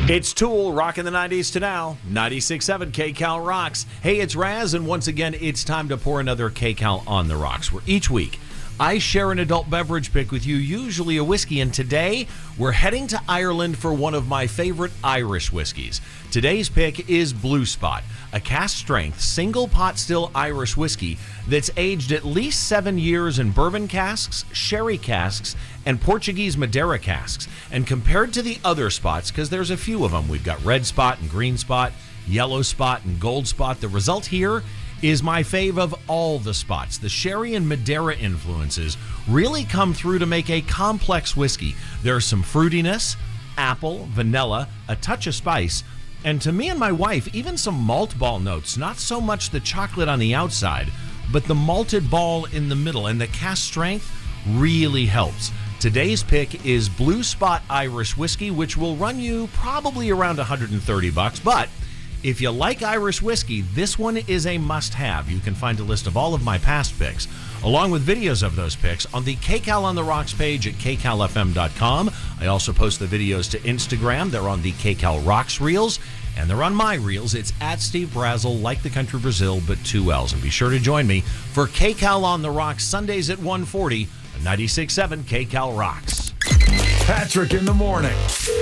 It's Tool, rocking the 90s to now. 96.7 KCal Rocks. Hey, it's Raz, and once again, it's time to pour another KCal on the rocks, where each week I share an adult beverage pick with you, usually a whiskey, and today we're heading to Ireland for one of my favorite Irish whiskeys. Today's pick is Blue Spot, a cask-strength, single-pot still Irish whiskey that's aged at least 7 years in bourbon casks, sherry casks, and Portuguese Madeira casks. And compared to the other spots, because there's a few of them, we've got Red Spot and Green Spot, Yellow Spot and Gold Spot, the result here is my fave of all the spots. The sherry and Madeira influences really come through to make a complex whiskey. There's some fruitiness, apple, vanilla, a touch of spice, and to me and my wife, even some malt ball notes. Not so much the chocolate on the outside, but the malted ball in the middle, and the cask strength really helps. Today's pick is Blue Spot Irish Whiskey, which will run you probably around $130, but if you like Irish whiskey, this one is a must-have. You can find a list of all of my past picks, along with videos of those picks, on the KCal on the Rocks page at kcalfm.com. I also post the videos to Instagram. They're on the KCal Rocks Reels, and they're on my Reels. It's at Steve Brazel, like the country Brazil, but 2 L's. And be sure to join me for KCal on the Rocks, Sundays at 1:40, 96.7 KCal Rocks. Patrick in the morning.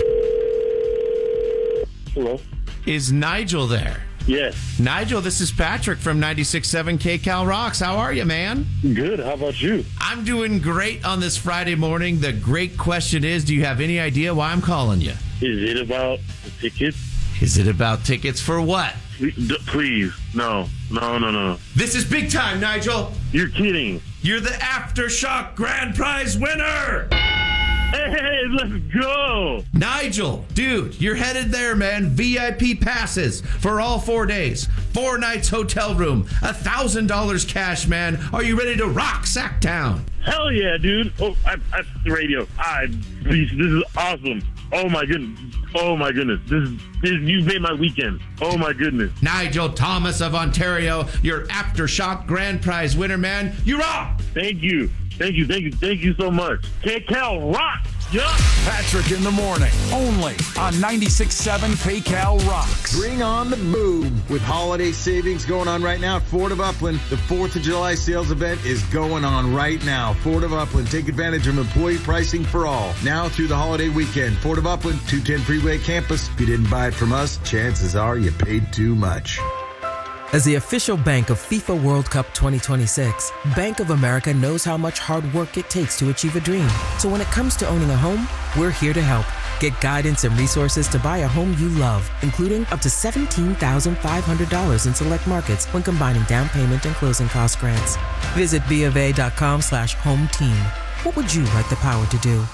Hello. Is Nigel there? Yes. Nigel, this is Patrick from 96.7 KCal Rocks. How are you, man? Good. How about you? I'm doing great on this Friday morning. The great question is, do you have any idea why I'm calling you? Is it about the tickets? Is it about tickets for what? Please. No. This is big time, Nigel. You're kidding. You're the Aftershock Grand Prize winner. Hey, let's go. Nigel, dude, you're headed there, man. VIP passes for all 4 days. 4 nights hotel room. $1,000 cash, man. Are you ready to rock Sacktown? Hell yeah, dude. Oh, I the radio. This is awesome. Oh my goodness. This you've made my weekend. Oh my goodness. Nigel Thomas of Ontario, your Aftershock Grand Prize winner, man. You rock. Thank you so much. KCal rock. Yeah. Patrick in the morning, only on 96.7 KCal Rocks. Bring on the boom. With holiday savings going on right now at Ford of Upland, the 4th of July sales event is going on right now. Ford of Upland, take advantage of employee pricing for all. Now through the holiday weekend. Ford of Upland, 210 Freeway Campus. If you didn't buy it from us, chances are you paid too much. As the official bank of FIFA World Cup 2026, Bank of America knows how much hard work it takes to achieve a dream. So when it comes to owning a home, we're here to help. Get guidance and resources to buy a home you love, including up to $17,500 in select markets when combining down payment and closing cost grants. Visit BofA.com/home team. What would you like the power to do?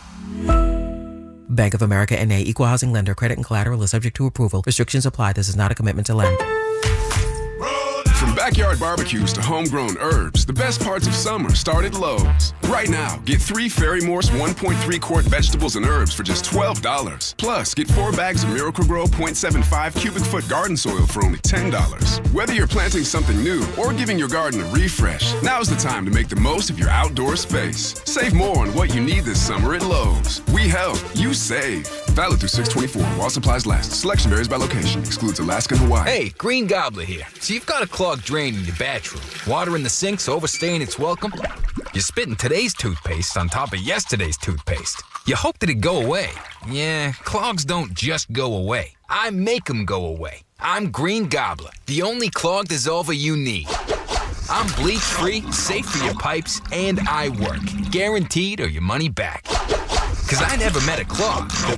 Bank of America N.A. Equal Housing Lender. Credit and collateral is subject to approval. Restrictions apply. This is not a commitment to lend. From backyard barbecues to homegrown herbs, the best parts of summer start at Lowe's. Right now, get 3 Ferry Morse 1.3-quart vegetables and herbs for just $12. Plus, get 4 bags of Miracle-Gro 0.75 cubic foot garden soil for only $10. Whether you're planting something new or giving your garden a refresh, now's the time to make the most of your outdoor space. Save more on what you need this summer at Lowe's. We help, you save. Valid through 6/24 while supplies last. Selection varies by location. Excludes Alaska and Hawaii. Hey, Green Gobbler here. So you've got a clogged drain in your bathroom. Water in the sink's overstaying its welcome. You're spitting today's toothpaste on top of yesterday's toothpaste. You hope that it go away. Yeah, clogs don't just go away. I make them go away. I'm Green Gobbler, the only clog dissolver you need. I'm bleach-free, safe for your pipes, and I work. Guaranteed or your money back. Because I never met a clog that